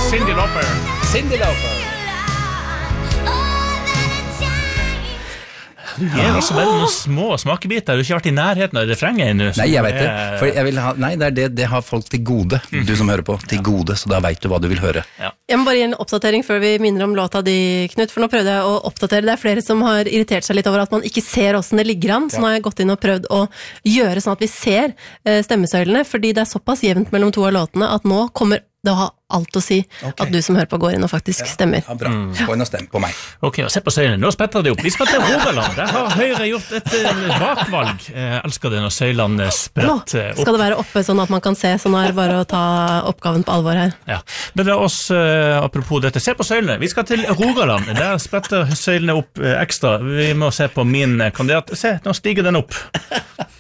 Cyndi Lauper. Cyndi Lauper. Du gir også bare noen små smakebiter. Du har ikke vært i nærheten av refrenget ennå. Nei, jeg vet det. For jeg vil ha, nei, det har folk til gode, du som hører på. Til gode, så da vet du hva du vil høre. Ja. Jeg må bare gi en oppdatering før vi minner om låta di, Knut, for nå prøvde jeg å oppdatere. Det er flere som har irritert seg litt over at man ikke ser hvordan det ligger an, så nå har jeg gått inn og prøvd å gjøre sånn at vi ser stemmesøylene, fordi det er såpass jevnt mellom to av låtene at nå kommer det å ha alt å si at du som hører på går inn og faktisk stemmer. Ja, bra. Gå inn og stem på meg. Ok, og se på søylene. Nå spetter det opp. Vi skal til Rogaland. Der har Høyre gjort et bakvalg. Jeg elsker det når søylene spretter opp. Nå skal det være oppe sånn at man kan se, så nå er det bare å ta oppgaven på alvor her. Ja, men det er oss, apropos dette, se på søylene. Vi skal til Rogaland. Der spretter søylene opp ekstra. Vi må se på min kandidat. Se, nå stiger den opp.